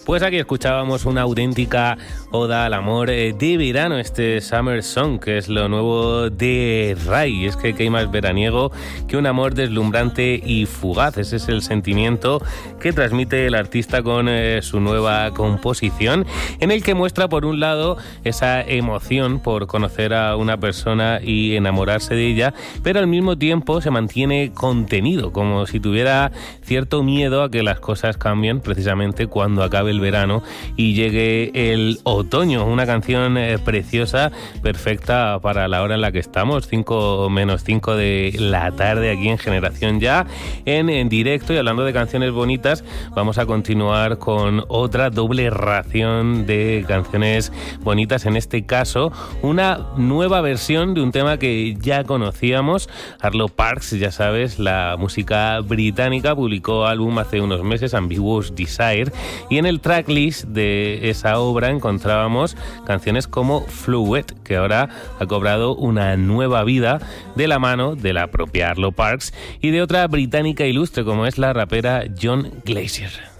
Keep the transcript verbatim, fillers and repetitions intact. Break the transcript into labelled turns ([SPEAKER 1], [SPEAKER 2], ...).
[SPEAKER 1] Pues aquí escuchábamos una auténtica oda al amor de verano, este Summer Song, que es lo nuevo de Rai. Es que hay más veraniego que un amor deslumbrante y fugaz. Ese es el sentimiento que transmite el artista con eh, su nueva composición, en el que muestra por un lado esa emoción por conocer a una persona y enamorarse de ella, pero al mismo tiempo se mantiene contenido, como si tuviera cierto miedo a que las cosas cambien precisamente cuando acabe el verano y llegue el otoño. Una canción eh, preciosa, perfecta para la hora en la que estamos, cinco menos cinco de la tarde aquí en Generación Ya, en, en directo. Y hablando de canciones bonitas, vamos a continuar con otra doble ración de canciones bonitas, en este caso una nueva versión de un tema que ya conocíamos. Arlo Parks, ya sabes, la música británica, publicó álbum hace unos meses, Ambiguous Desire, y en el tracklist de esa obra encontrábamos canciones como Fluid, que ahora ha cobrado una nueva vida de la mano de la propia Arlo Parks y de otra británica ilustre como es la rapera John Glacier.